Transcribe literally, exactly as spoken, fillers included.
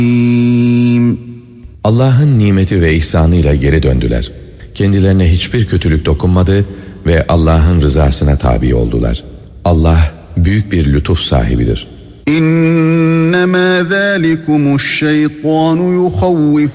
Allah'ın nimeti ve ihsanıyla geri döndüler. Kendilerine hiçbir kötülük dokunmadı ve Allah'ın rızasına tabi oldular. Allah büyük bir lütuf sahibidir. İnnemâ zâlikumuş şeytânu yuhavvif